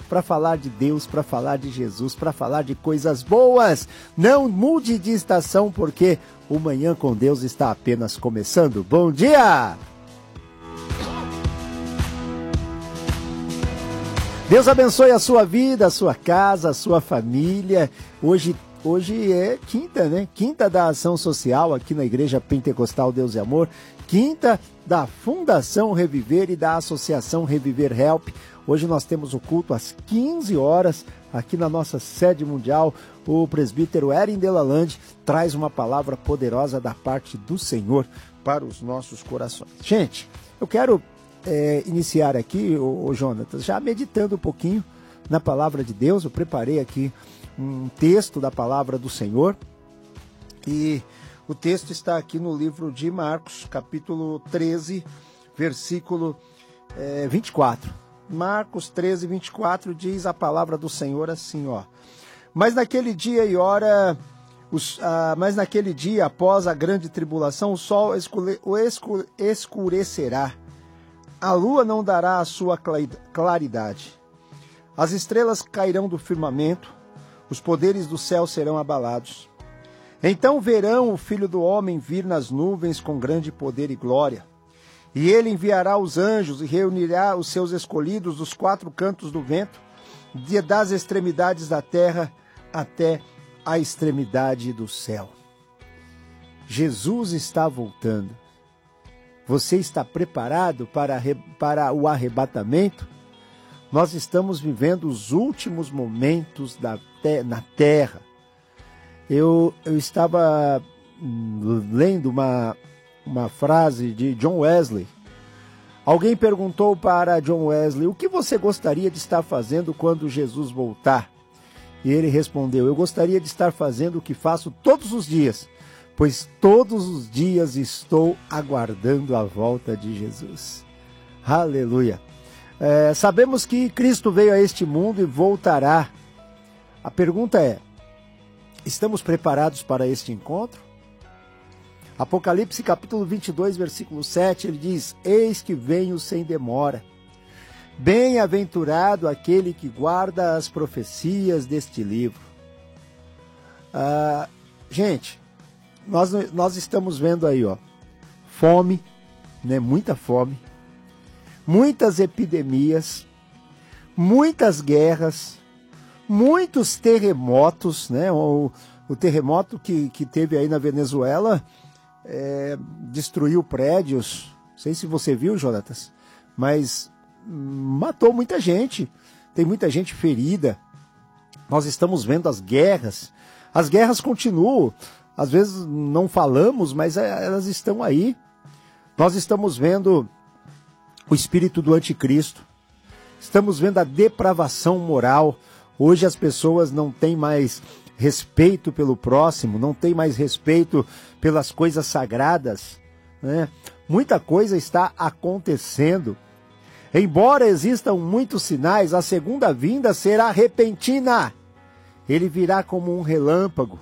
para falar de Deus, para falar de Jesus, para falar de coisas boas. Não mude de estação, porque o Manhã com Deus está apenas começando. Bom dia! Deus abençoe a sua vida, a sua casa, a sua família. Hoje é quinta, né? Quinta da ação social aqui na Igreja Pentecostal Deus e Amor. Quinta da Fundação Reviver e da Associação Reviver Help. Hoje nós temos o culto às 15 horas aqui na nossa sede mundial. O presbítero Erin Delalande traz uma palavra poderosa da parte do Senhor para os nossos corações. Gente, eu quero iniciar aqui, o Jonatas, já meditando um pouquinho na palavra de Deus. Eu preparei aqui um texto da palavra do Senhor e o texto está aqui no livro de Marcos, capítulo 13, versículo 24. Marcos 13, 24 diz a palavra do Senhor assim, ó. Mas naquele dia após a grande tribulação, o sol escurecerá, a lua não dará a sua claridade, as estrelas cairão do firmamento, os poderes do céu serão abalados. Então verão o Filho do Homem vir nas nuvens com grande poder e glória. E ele enviará os anjos e reunirá os seus escolhidos dos quatro cantos do vento, das extremidades da terra até a extremidade do céu. Jesus está voltando. Você está preparado para o arrebatamento? Nós estamos vivendo os últimos momentos na terra. Eu estava lendo uma frase de John Wesley. Alguém perguntou para John Wesley: o que você gostaria de estar fazendo quando Jesus voltar? E ele respondeu: eu gostaria de estar fazendo o que faço todos os dias, pois todos os dias estou aguardando a volta de Jesus. Aleluia! Sabemos que Cristo veio a este mundo e voltará. A pergunta é: estamos preparados para este encontro? Apocalipse capítulo 22, versículo 7, ele diz: eis que venho sem demora. Bem-aventurado aquele que guarda as profecias deste livro. Gente, nós estamos vendo aí, ó, fome, né? Muita fome, muitas epidemias, muitas guerras, muitos terremotos, né? O terremoto que teve aí na Venezuela destruiu prédios. Não sei se você viu, Jonatas, mas matou muita gente. Tem muita gente ferida. Nós estamos vendo as guerras. As guerras continuam. Às vezes não falamos, mas elas estão aí. Nós estamos vendo o espírito do anticristo. Estamos vendo a depravação moral. Hoje as pessoas não têm mais respeito pelo próximo, não têm mais respeito pelas coisas sagradas, né? Muita coisa está acontecendo. Embora existam muitos sinais, a segunda vinda será repentina. Ele virá como um relâmpago,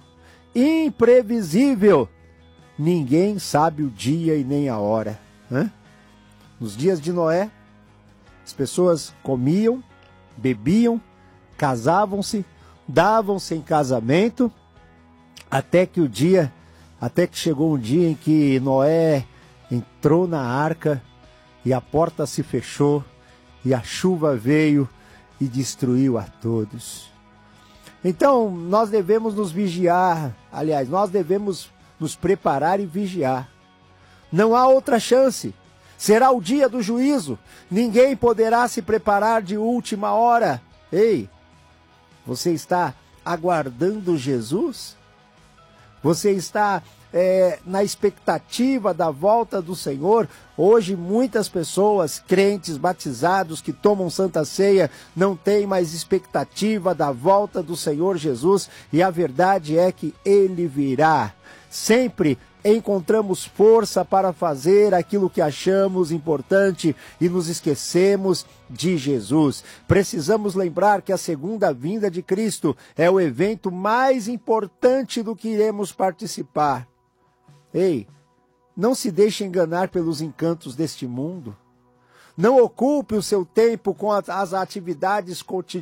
imprevisível. Ninguém sabe o dia e nem a hora, né? Nos dias de Noé, as pessoas comiam, bebiam, casavam-se, davam-se em casamento, até que chegou um dia em que Noé entrou na arca e a porta se fechou e a chuva veio e destruiu a todos. Então, nós devemos nos vigiar, aliás, nós devemos nos preparar e vigiar. Não há outra chance. Será o dia do juízo. Ninguém poderá se preparar de última hora. Ei, você está aguardando Jesus? Você está na expectativa da volta do Senhor? Hoje muitas pessoas, crentes, batizados, que tomam Santa Ceia, não têm mais expectativa da volta do Senhor Jesus, e a verdade é que Ele virá. Sempre encontramos força para fazer aquilo que achamos importante e nos esquecemos de Jesus. Precisamos lembrar que a segunda vinda de Cristo é o evento mais importante do que iremos participar. Ei, não se deixe enganar pelos encantos deste mundo. Não ocupe o seu tempo com as atividades cotidianas